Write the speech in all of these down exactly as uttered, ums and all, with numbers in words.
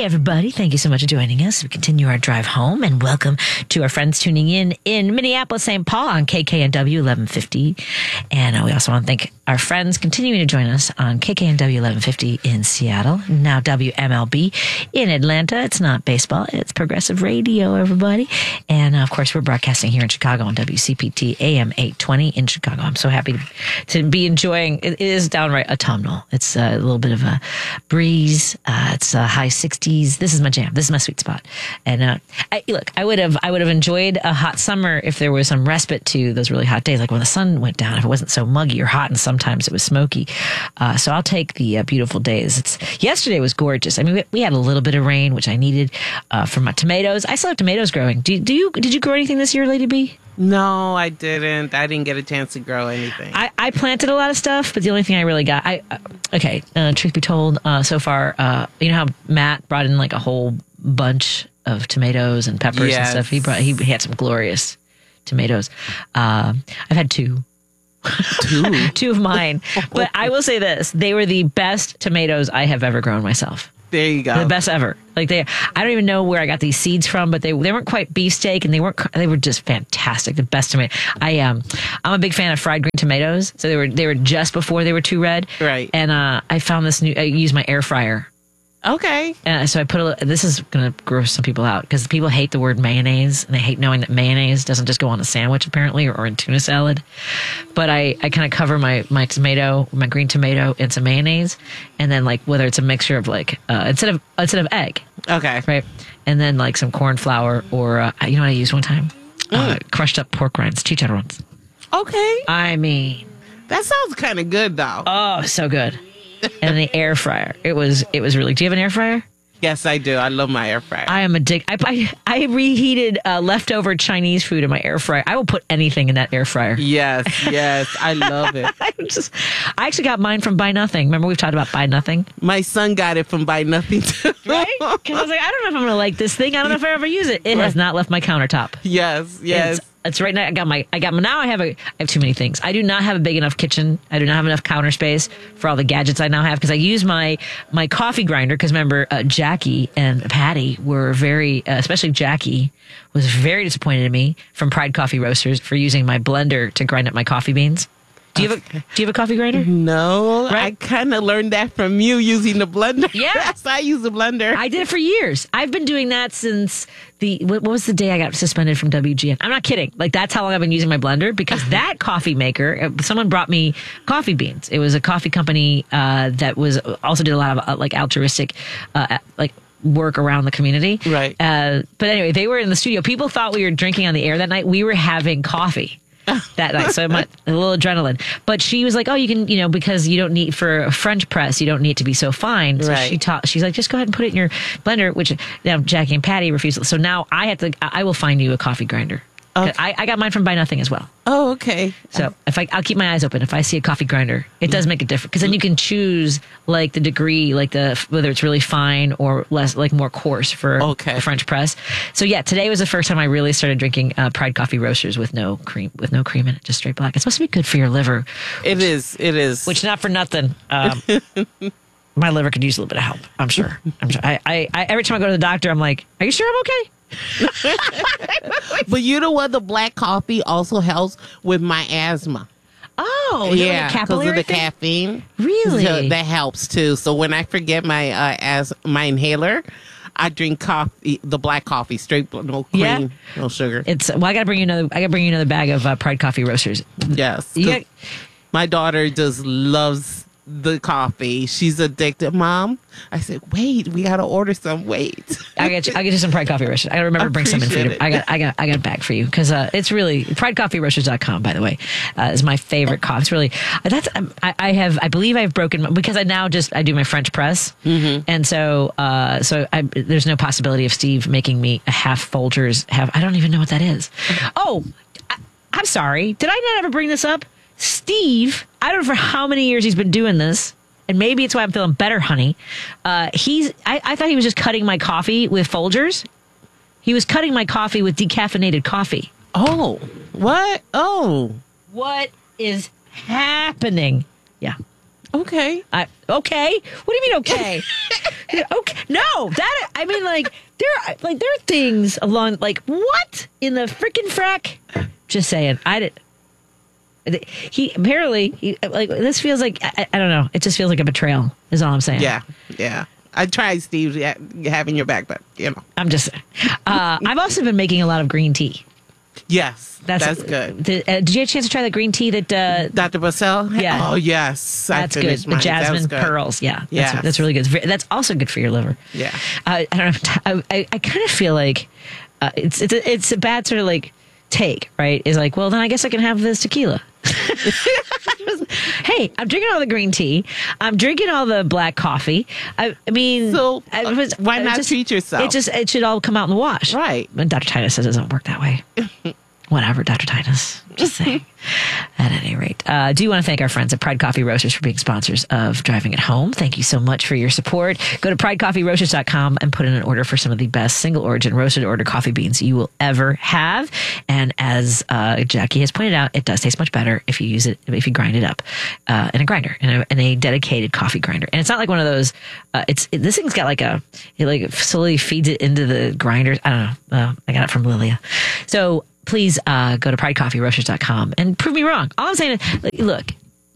everybody. Thank you so much for joining us. We continue our drive home, and welcome to our friends tuning in in Minneapolis, Saint Paul on K K N W eleven fifty. And uh, we also want to thank our friends continuing to join us on K K N W eleven fifty in Seattle, now W M L B in Atlanta. It's not baseball, it's progressive radio, everybody. And uh, of course, we're broadcasting here in Chicago on W C P T A M eight twenty in Chicago. I'm so happy to, to be enjoying. It is downright autumnal. It's a little bit of a breeze. Uh, it's a high sixties. This is my jam. This is my sweet spot. And uh, I, look, I would have I would have enjoyed a hot summer if there was some respite to those really hot days, like when the sun went down. If it wasn't so muggy or hot, and sometimes it was smoky. Uh, so I'll take the uh, beautiful days. It's yesterday was gorgeous. I mean, we, we had a little bit of rain, which I needed uh, for my tomatoes. I still have tomatoes growing. Do, do you? Did you grow anything this year, Lady B? No, I didn't. I didn't get a chance to grow anything. I, I planted a lot of stuff, but the only thing I really got, I uh, okay. Uh, truth be told, uh, so far, uh, you know how Matt brought in like a whole bunch of tomatoes and peppers Yes. and stuff. He brought he had some glorious tomatoes. Uh, I've had two. Two? two of mine. But I will say this: they were the best tomatoes I have ever grown myself. There you go. The best ever. Like they, I don't even know where I got these seeds from, but they they weren't quite beefsteak, and they weren't. They were just fantastic. The best tomato. I um, I'm a big fan of fried green tomatoes. So they were they were just before they were too red. Right. And uh, I found this new. I used my air fryer. Okay. And so I put a little, this is going to gross some people out because people hate the word mayonnaise, and they hate knowing that mayonnaise doesn't just go on a sandwich apparently, or, or in tuna salad. But I, I kind of cover my, my tomato, my green tomato in some mayonnaise, and then like whether it's a mixture of like, uh, instead of, instead of egg. Okay. Right. And then like some corn flour or, uh, you know what I used one time? Mm. Uh, crushed up pork rinds, chicharrones. Okay. I mean. That sounds kind of good though. Oh, so good. And the air fryer. It was it was really. Do you have an air fryer? Yes, I do. I love my air fryer. I am addicted. I, I, I reheated uh, leftover Chinese food in my air fryer. I will put anything in that air fryer. Yes, yes. I love it. I just, I actually got mine from Buy Nothing. Remember we've talked about Buy Nothing? My son got it from Buy Nothing too. Right? Because I was like, I don't know if I'm going to like this thing. I don't know if I ever use it. It has not left my countertop. Yes, yes. It's, it's right now. I got my. I got now. I have a. I have too many things. I do not have a big enough kitchen. I do not have enough counter space for all the gadgets I now have because I use my my coffee grinder. Because remember, uh, Jackie and Patty were very, uh, especially Jackie was very disappointed in me from Pride Coffee Roasters for using my blender to grind up my coffee beans. Do you have a Do you have a coffee grinder? No, Right? I kind of learned that from you using the blender. Yeah. Yes, I use the blender. I did it for years. I've been doing that since the, what, what was the day I got suspended from W G N? I'm not kidding. Like, that's how long I've been using my blender because that coffee maker, uh, someone brought me coffee beans. It was a coffee company uh, that was also did a lot of uh, like altruistic, uh, like, work around the community. Right. Uh, but anyway, they were in the studio. People thought we were drinking on the air that night. We were having coffee. That night, so my, a little adrenaline. But she was like, "Oh, you can, you know, because you don't need for a French press, you don't need it to be so fine." So Right. she taught. She's like, "Just go ahead and put it in your blender." Which now Jackie and Patty refused. So now I have to. I will find you a coffee grinder. Okay. I, I got mine from Buy Nothing as well. Oh, okay. So if I, I'll keep my eyes open. If I see a coffee grinder, it does make a difference because then you can choose like the degree, like the whether it's really fine or less, like more coarse for Okay. a French press. So yeah, today was the first time I really started drinking uh, Pride Coffee Roasters with no cream, with no cream in it, just straight black. It's supposed to be good for your liver. It is. It is. Which not for nothing. Um, my liver could use a little bit of help. I'm sure. I'm sure. I, I, I every time I go to the doctor, I'm like, "Are you sure I'm okay?" But you know what? The black coffee also helps with my asthma. Oh, is it Yeah, like a because of capillary the thing? caffeine. Really? So that helps too. So when I forget my uh, as my inhaler, I drink coffee, the black coffee, straight, no cream, Yeah. no sugar. It's well. I gotta bring you another. I gotta bring you another bag of uh, Pride Coffee Roasters. Yes. You 'cause got- my daughter just loves the coffee. She's addicted. Mom, I said, wait, we gotta order some. Wait. I got you. I get you some Pride Coffee Roasters. I gotta remember to bring some in for you. Appreciate I it. got. I got. I got a bag for you because uh, it's really pride coffee roasters dot com. By the way, uh, is my favorite coffee. It's really that's. Um, I, I have. I believe I've broken my, because I now just I do my French press, mm-hmm. and so uh, so I, there's no possibility of Steve making me a half Folgers. Have I don't even know what that is. Oh, I, I'm sorry. Did I not ever bring this up? Steve, I don't know for how many years he's been doing this, and maybe it's why I'm feeling better, honey. Uh, he's. I, I thought he was just cutting my coffee with Folgers. He was cutting my coffee with decaffeinated coffee. Oh, what? Oh, What is happening? Yeah. okay. I, okay. What do you mean, okay? Okay, no, that I mean, like there, are, like there are things along, like what in the freaking frack? Just saying, I did. He apparently, he, like this feels like I, I don't know. It just feels like a betrayal. Is all I'm saying. Yeah, yeah. I tried, Steve, having your back, but you know. I'm just. Uh, I've also been making a lot of green tea. Yes, that's, that's good. Did, uh, did you have a chance to try the green tea that uh, Doctor Bassell? Yeah. Oh yes, that's good. The jasmine good. pearls. Yeah, yeah, that's, that's really good. That's also good for your liver. Yeah. Uh, I don't know. I I, I kind of feel like uh, it's it's a, it's a bad sort of like take, right? Is like, well, then I guess I can have this tequila. Hey, I'm drinking all the green tea. I'm drinking all the black coffee. I, I mean, so I was, why not just, treat yourself? It just it should all come out in the wash, right? And Doctor Titus says it doesn't work that way. Whatever, Doctor Titus. Just saying. At any rate, uh, do you want to thank our friends at Pride Coffee Roasters for being sponsors of Driving It Home? Thank you so much for your support. Go to pride coffee roasters dot com and put in an order for some of the best single origin roasted order coffee beans you will ever have. And as uh, Jackie has pointed out, it does taste much better if you use it, if you grind it up uh, in a grinder, in a, in a dedicated coffee grinder. And it's not like one of those. Uh, it's it, this thing's got like a it like slowly feeds it into the grinders. I don't know. Uh, I got it from Lilia. So. Please uh, go to pride coffee roasters dot com and prove me wrong. All I'm saying is, look,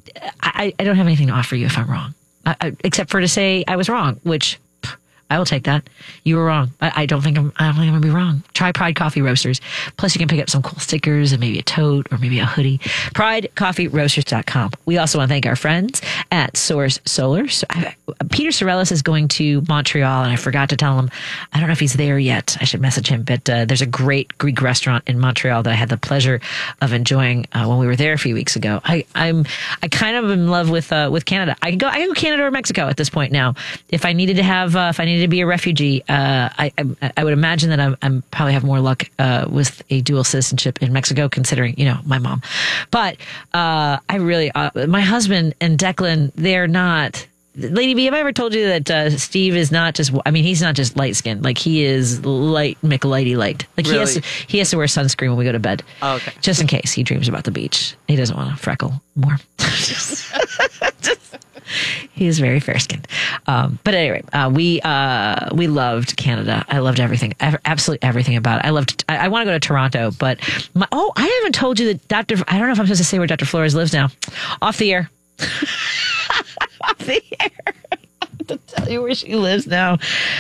I, I don't have anything to offer you if I'm wrong, I, I, except for to say I was wrong, which pff, I will take that. You were wrong. I, I don't think I'm. I don't think I'm gonna be wrong. Try Pride Coffee Roasters. Plus, you can pick up some cool stickers and maybe a tote or maybe a hoodie. pride coffee roasters dot com. We also want to thank our friends at Source Solar. So I, Peter Sorellis is going to Montreal, and I forgot to tell him. I don't know if he's there yet. I should message him. But uh, there's a great Greek restaurant in Montreal that I had the pleasure of enjoying uh, when we were there a few weeks ago. I, I'm I kind of in love with uh, with Canada. I can go. I can go Canada or Mexico at this point now. If I needed to have, uh, if I needed to be a refugee, uh, I, I I would imagine that I'm, I'm probably have more luck uh, with a dual citizenship in Mexico, considering you know my mom. But uh, I really, uh, my husband and Declan, they're not. Lady B, have I ever told you that uh, Steve is not just, I mean, he's not just light skinned. Like, he is light, McLighty light. Like, really? he has to, he has to wear sunscreen when we go to bed. Oh, okay. Just in case he dreams about the beach. He doesn't want to freckle more. just, just, he is very fair skinned. Um, but anyway, uh, we, uh, we loved Canada. I loved everything, ever, absolutely everything about it. I loved, I, I want to go to Toronto, but my, oh, I haven't told you that Doctor, I don't know if I'm supposed to say where Doctor Flores lives now. Off the air. Off the air. I have to tell you where she lives now.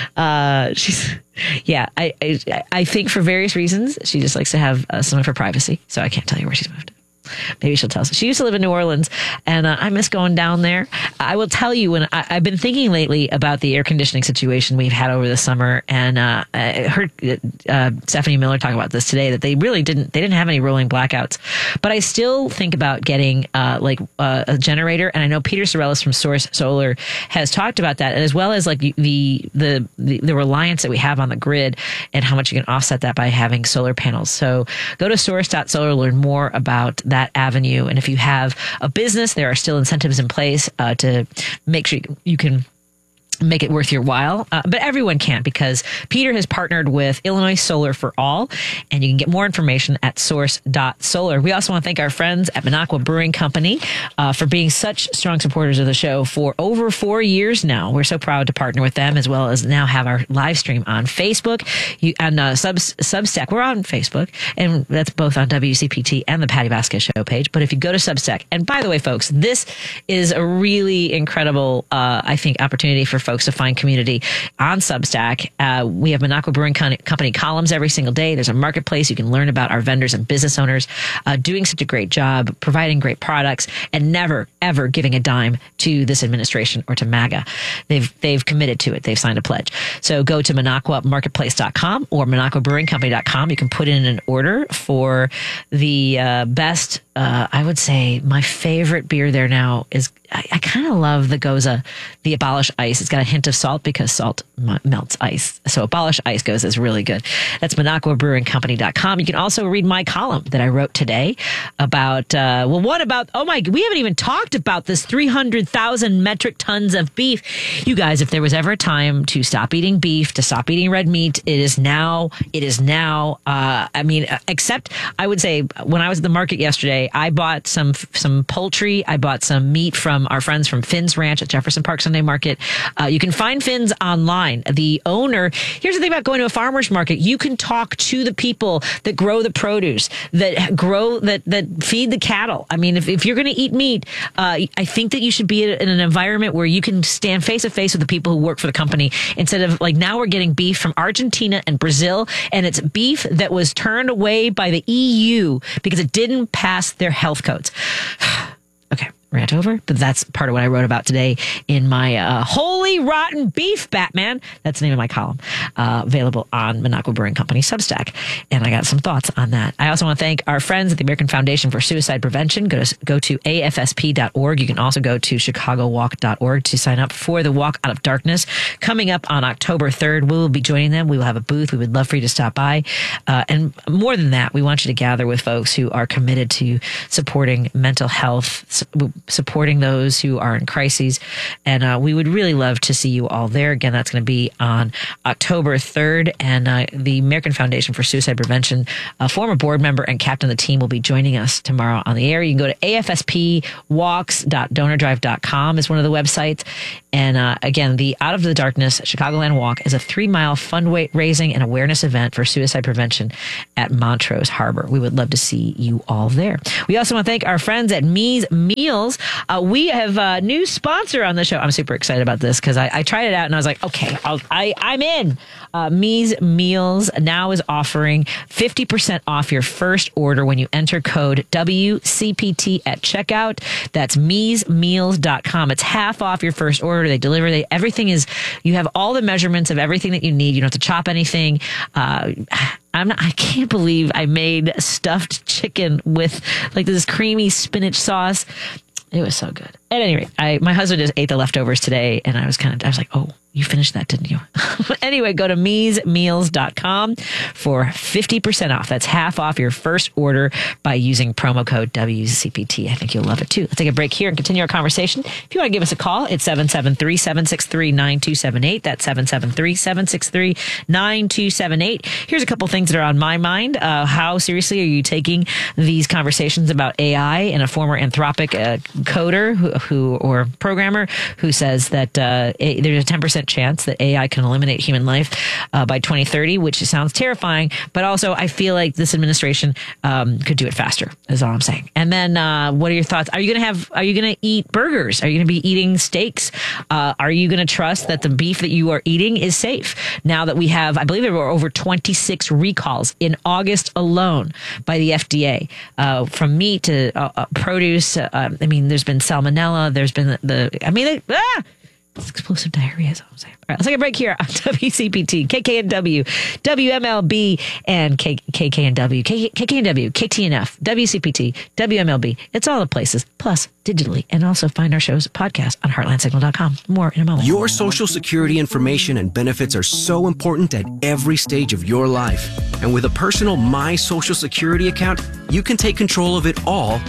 Uh, she's, yeah, I, I, I think for various reasons, she just likes to have uh, some of her privacy. So I can't tell you where she's moved. Maybe she'll tell us. She used to live in New Orleans, and uh, I miss going down there. I will tell you when I, I've been thinking lately about the air conditioning situation we've had over the summer, and uh, I heard uh, Stephanie Miller talk about this today. That they really didn't. They didn't have any rolling blackouts, but I still think about getting uh, like uh, a generator. And I know Peter Sorellis from Source Solar has talked about that, and as well as like the the the, the reliance that we have on the grid and how much you can offset that by having solar panels. So go to source dot solar, learn more about that avenue. And if you have a business, there are still incentives in place uh, to make sure you can make it worth your while. Uh, but everyone can't, because Peter has partnered with Illinois Solar for All, and you can get more information at source dot solar. We also want to thank our friends at Minocqua Brewing Company uh, for being such strong supporters of the show for over four years now. We're so proud to partner with them, as well as now have our live stream on Facebook you, and uh, Sub, Substack. We're on Facebook, and that's both on W C P T and the Patty Vasquez Show page. But if you go to Substack, and by the way, folks, this is a really incredible, uh, I think, opportunity for folks to find community on Substack. Uh, we have Minocqua Brewing Con- Company columns every single day. There's a marketplace. You can learn about our vendors and business owners uh, doing such a great job, providing great products, and never, ever giving a dime to this administration or to MAGA. They've they've committed to it. They've signed a pledge. So go to minocqua marketplace dot com or minocqua brewing company dot com. You can put in an order for the uh, best, uh, I would say my favorite beer there now is, I, I kind of love the Goza, the Abolish Ice. It's got a hint of salt because salt m- melts ice. So Abolish Ice Goza is really good. That's minocqua brewing company dot com. You can also read my column that I wrote today about, uh, well, what about, oh my, we haven't even talked about this three hundred thousand metric tons of beef. You guys, if there was ever a time to stop eating beef, to stop eating red meat, it is now. It is now. Uh, I mean, except I would say when I was at the market yesterday, I bought some, some poultry. I bought some meat from from our friends from Finn's Ranch at Jefferson Park Sunday Market. Uh, you can find Finn's online. The owner, here's the thing about going to a farmer's market. You can talk to the people that grow the produce, that grow, that, that feed the cattle. I mean, if, if you're going to eat meat, uh, I think that you should be in an environment where you can stand face to face with the people who work for the company instead of like now we're getting beef from Argentina and Brazil, and it's beef that was turned away by the E U because it didn't pass their health codes. Okay, rant over, but that's part of what I wrote about today in my uh, Holy Rotten Beef, Batman. That's the name of my column, uh, available on Minocqua Brewing Company Substack. And I got some thoughts on that. I also want to thank our friends at the American Foundation for Suicide Prevention. Go to, go to A F S P dot org. You can also go to chicago walk dot org to sign up for the Walk Out of Darkness. Coming up on October third, we will be joining them. We will have a booth. We would love for you to stop by. Uh, and more than that, we want you to gather with folks who are committed to supporting mental health, su- supporting those who are in crises. And uh, we would really love to see you all there. Again, that's going to be on October third. And uh, the American Foundation for Suicide Prevention, a former board member and captain of the team, will be joining us tomorrow on the air. You can go to A F S P walks dot donor drive dot com is one of the websites. And uh, again, the Out of the Darkness Chicagoland Walk is a three-mile fundraising and awareness event for suicide prevention at Montrose Harbor. We would love to see you all there. We also want to thank our friends at Me's Meals. Uh, we have a new sponsor on the show. I'm super excited about this because I, I tried it out and I was like, okay, I'll, I, I'm in. Uh, Me's Meals now is offering fifty percent off your first order when you enter code W C P T at checkout. That's me's meals dot com. It's half off your first order. They deliver. They, everything is, you have all the measurements of everything that you need. You don't have to chop anything. Uh, I'm not, I can't believe I made stuffed chicken with like this creamy spinach sauce. It was so good. At any rate, I, my husband just ate the leftovers today, and I was kind of, I was like, oh, you finished that, didn't you? Anyway, go to me's meals dot com for fifty percent off. That's half off your first order by using promo code W C P T. I think you'll love it too. Let's take a break here and continue our conversation. If you want to give us a call, it's seven seven three, seven six three, nine two seven eight. That's seven seven three, seven six three, nine two seven eight. Here's a couple things that are on my mind. Uh, how seriously are you taking these conversations about A I? And a former Anthropic uh, coder who, who or programmer who says that uh, a, there's a ten percent chance that A I can eliminate human life uh, by twenty thirty, which sounds terrifying. But also, I feel like this administration um, could do it faster, is all I'm saying. And then uh, what are your thoughts? Are you going to have, are you going to eat burgers? Are you going to be eating steaks? Uh, are you going to trust that the beef that you are eating is safe? Now that we have, I believe there were over twenty-six recalls in August alone by the F D A, uh, from meat to uh, uh, produce. Uh, I mean, there's been salmonella. There's been the, the I mean, it, ah! It's explosive diarrhea is all I'm saying. All right, let's take a break here on W C P T, K K N W, W M L B, and K K N W, K K N W, K T N F, W C P T, W M L B. It's all the places, plus digitally, and also find our show's podcast on heartland signal dot com. More in a moment. Your Social Security information and benefits are so important at every stage of your life. And with a personal My Social Security account, you can take control of it all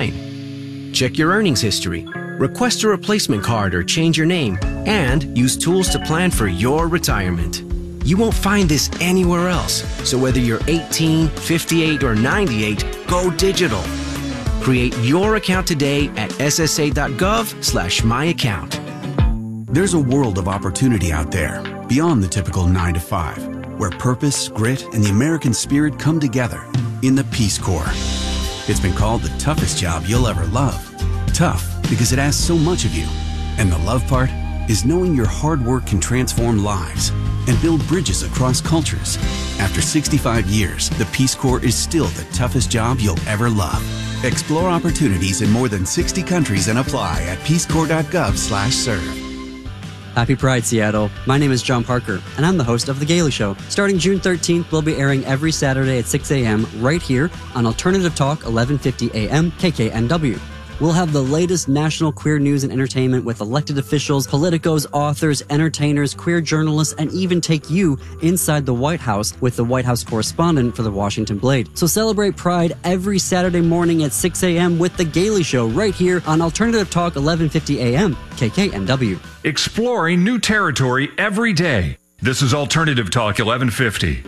online. Check your earnings history, request a replacement card or change your name, and use tools to plan for your retirement. You won't find this anywhere else, so whether you're eighteen, fifty-eight, or ninety-eight, go digital. Create your account today at s s a dot gov slash my account. There's a world of opportunity out there, beyond the typical nine to five, where purpose, grit, and the American spirit come together in the Peace Corps. It's been called the toughest job you'll ever love. Tough because it asks so much of you. And the love part is knowing your hard work can transform lives and build bridges across cultures. After sixty-five years, the Peace Corps is still the toughest job you'll ever love. Explore opportunities in more than sixty countries and apply at peace corps dot gov slash serve. Happy Pride, Seattle. My name is John Parker, and I'm the host of The Gaily Show. Starting June thirteenth, we'll be airing every Saturday at six a.m. right here on Alternative Talk, eleven fifty a.m. K K N W. We'll have the latest national queer news and entertainment with elected officials, politicos, authors, entertainers, queer journalists, and even take you inside the White House with the White House correspondent for the Washington Blade. So celebrate Pride every Saturday morning at six a.m. with The Gaily Show right here on Alternative Talk, eleven fifty a.m. K K N W. Exploring new territory every day. This is Alternative Talk, eleven fifty.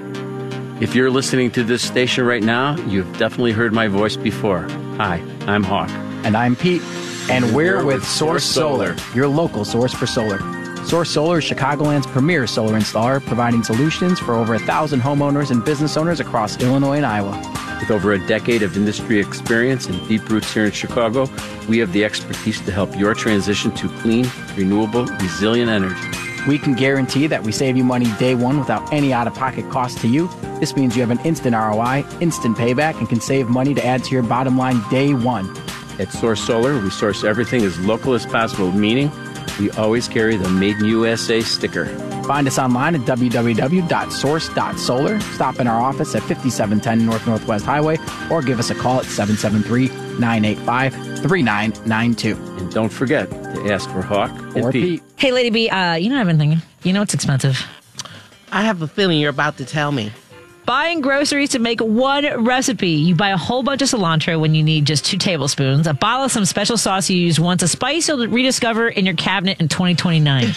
If you're listening to this station right now, you've definitely heard my voice before. Hi, I'm Hawk. And I'm Pete. And we're with Source Solar, your local source for solar. Source Solar is Chicagoland's premier solar installer, providing solutions for over a thousand homeowners and business owners across Illinois and Iowa. With over a decade of industry experience and deep roots here in Chicago, we have the expertise to help your transition to clean, renewable, resilient energy. We can guarantee that we save you money day one without any out-of-pocket cost to you. This means you have an instant R O I, instant payback, and can save money to add to your bottom line day one. At Source Solar, we source everything as local as possible, meaning we always carry the Made in U S A sticker. Find us online at w w w dot source dot solar. Stop in our office at fifty-seven ten North Northwest Highway or give us a call at seven seven three, nine eight five, three nine nine two. And don't forget to ask for Hawk and Or Pete. Pete. Hey, Lady B, uh, you know what I've been thinking? You know it's expensive? I have a feeling you're about to tell me. Buying groceries to make one recipe. You buy a whole bunch of cilantro when you need just two tablespoons, a bottle of some special sauce you used once, a spice you'll rediscover in your cabinet in twenty twenty-nine.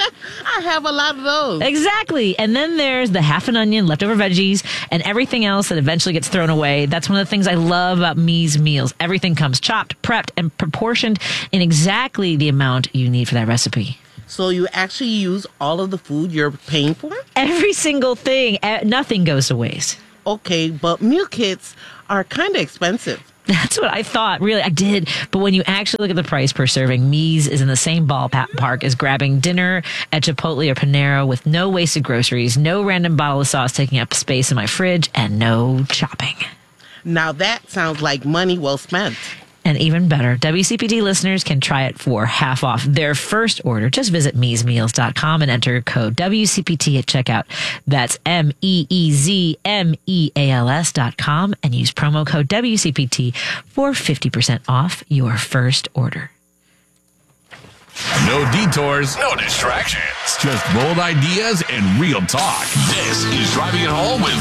I have a lot of those. Exactly. And then there's the half an onion, leftover veggies, and everything else that eventually gets thrown away. That's one of the things I love about Me's meals. Everything comes chopped, prepped, and proportioned in exactly the amount you need for that recipe. So you actually use all of the food you're paying for? Every single thing. eh, Nothing goes to waste. Okay, but meal kits are kind of expensive. That's what I thought. Really, I did. But when you actually look at the price per serving, Me's is in the same ballpark as grabbing dinner at Chipotle or Panera with no wasted groceries, no random bottle of sauce taking up space in my fridge, and no chopping. Now that sounds like money well spent. And even better, W C P D listeners can try it for half off their first order. Just visit mees meals dot com and enter code W C P T at checkout. That's M E E Z M E A L S dot com and use promo code W C P T for fifty percent off your first order. No detours, no distractions. Just bold ideas and real talk. This is Driving It Home with